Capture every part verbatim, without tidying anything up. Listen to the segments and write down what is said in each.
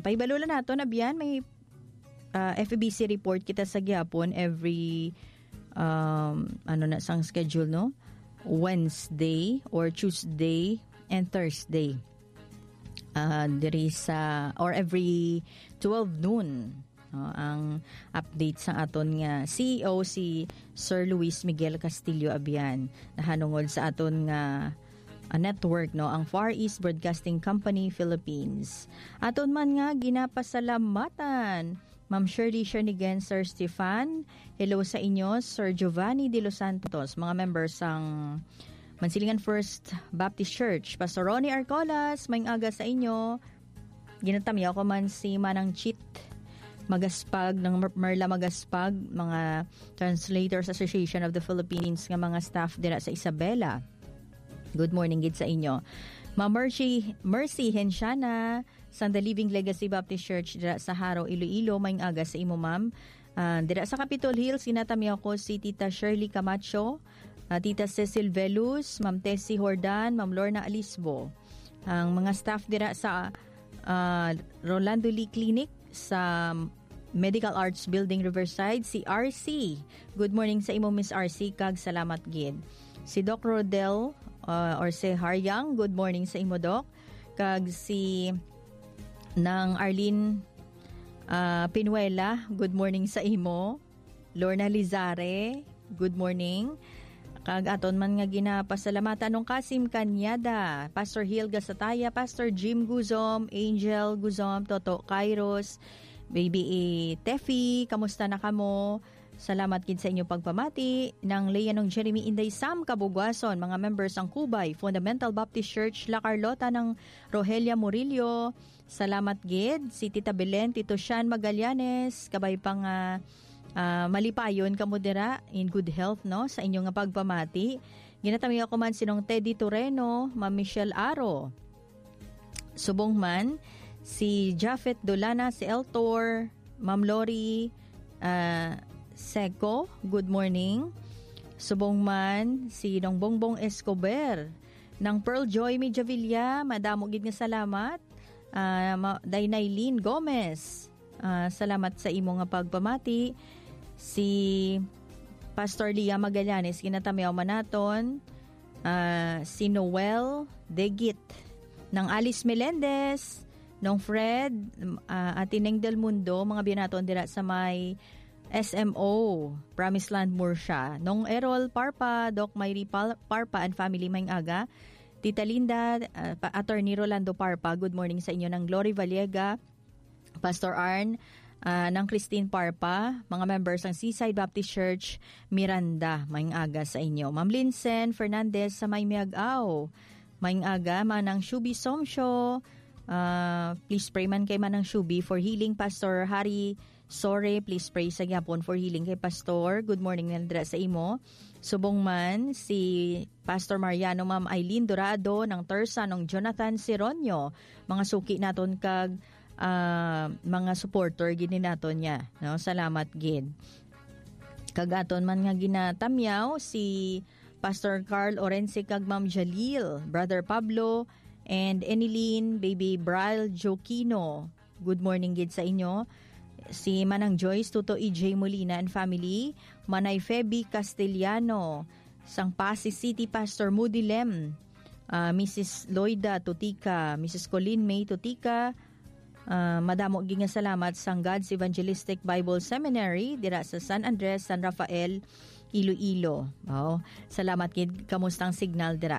Paibalula nato na biyan may uh, F E B C report kita sa gyapon every um, ano na sang schedule no? Wednesday or Tuesday and Thursday. Uh, diri sa or every twelve noon no, ang update sa aton nga C E O si Sir Luis Miguel Castillo Abian nahanungod sa aton nga uh, network no ang Far East Broadcasting Company Philippines. Aton man nga ginapasalamatan Ma'am Shirley Shernigan, Sir Stefan. Hello sa inyo, Sir Giovanni de los Santos, mga members ng Mansilingan First Baptist Church. Pastor Ronnie Arcolas, may aga sa inyo. Ginatamyaw ko man si Manang Chit Magaspag ng Merla Magaspag, mga Translators Association of the Philippines nga mga staff dira sa Isabela. Good morning gid sa inyo. Ma'am Mercy, Mercy Hensiana, sa The Living Legacy Baptist Church dira sa Haro, Iloilo, may aga sa imo ma'am. Uh, dira sa Capitol Hill, sinatamiyaw ko si Tita Shirley Camacho, uh, Tita Cecil Velus, Ma'am Tessie Hordan, Ma'am Lorna Alisbo. Ang mga staff dira sa uh, Rolando Lee Clinic sa Medical Arts Building Riverside, si R C. Good morning sa imo Miss R C, kag salamat gid. Si Doc Rodel uh, or si Haryang, good morning sa imo Doc. Kag si nang Arlene uh, Pinuela, good morning sa imo. Lorna Lizare, good morning. Kag aton man nga ginapasalamatan nung Kasim Kanyada, Pastor Hilga Sataya, Pastor Jim Guzom, Angel Guzom, Toto Kairos, Baby E. Tefi, kamusta na kamo? Salamat kid sa inyo pagpamati ng Leanong Jeremy Inday Sam Kabugwason, mga members ng Kubay Fundamental Baptist Church La Carlota ng Rogelia Murillo. Salamat gid si Tita Belen, Tito Sean Magallanes, kabay pang uh, uh, malipayon kamo dira in good health no sa inyong nga pagpamati. Ginatamiyo ko man sinong Teddy Toreno, Ma'am Michelle Aro. Subong man si Jafet Dolana, si Eltor, Ma'am Lori uh, Seko, good morning. Subong man si Dong Bongbong Escobar ng Pearl Joy Medjavilla, madamo gid nga salamat. Uh, Dainaylin Gomez, uh, salamat sa imo nga pagpamati. Si Pastor Lia Magallanes, kinatamiyaw manaton. Uh, si Noel Degit ng Alice Melendez, ng Fred uh, at Tineng Del Mundo, mga binaton dira sa may S M O, Promised Land Murcia. Nung Errol Parpa, Doc Mayri Parpa and family may aga. Tita Linda, uh, Attorney Rolando Parpa, good morning sa inyo. Ng Glory Vallega, Pastor Arn, uh, ng Christine Parpa, mga members ng Seaside Baptist Church, Miranda, may aga sa inyo. Ma'am Linsen Fernandez sa may Miagaw, may aga, manang Shubi Somsyo, uh, please pray man kay manang Shubi for healing. Pastor Hari Sore, please pray sa gyapon for healing kay Pastor. Good morning nandra sa imo. Subong man si Pastor Mariano, Ma'am Eileen Dorado ng Tersa, ng Jonathan Sironyo, mga suki naton kag uh, mga supporter gini naton niya, no? Salamat gid. Kagaton man nga ginatamyaw si Pastor Carl Orense kag Ma'am Jalil, Brother Pablo and Eniline, Baby Bral Joquino. Good morning gid sa inyo. Si Manang Joyce, Tuto E J Molina and family, Manay Feby Castellano, Sang Pasig City Pastor Moody Lem, uh, Missus Loida Tutika, Missus Colleen May Tutika, uh, madamo ginga salamat sang God's Evangelistic Bible Seminary dira sa San Andres, San Rafael, Iloilo. Oh, salamat gid, kamustang signal dira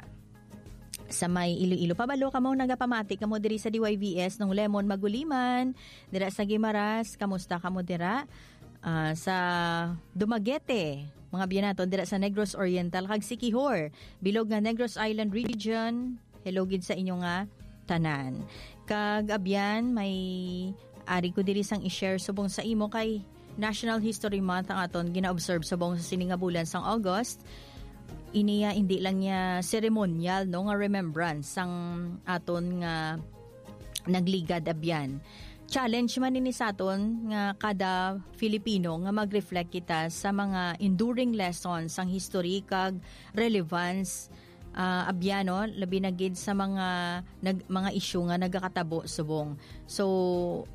sa may Iloilo. Pabalo kamo nagapamati kamo diri sa D Y V S nung Lemon Maguliman, dira sa Gimaras, kamusta kamo dira? Uh, sa Dumaguete, mga biyanaton dira sa Negros Oriental kag Siquijor, bilog nga Negros Island region. Hello gid sa inyo nga tanan. Kag abyan may ari ko diri sang i-share subong sa imo kay National History Month ang aton gina-observe subong sa sininga bulan sang August. Iniya hindi lang niya ceremonial no nga remembrance sang aton nga nagligad abyan. Challenge man ini sa aton nga kada Filipino nga mag-reflect kita sa mga enduring lessons sang history kag relevance uh, abyan no labi na gid sa mga nag, mga issue nga nagakatabo subong. So